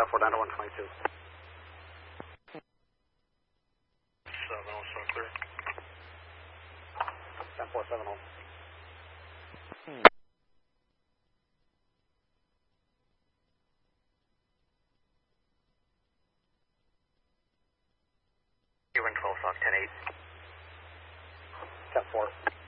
4 down to 122. 7-0, clear. 10-4, 7-0. You're in 12 o'clock, 10-8. 10-4.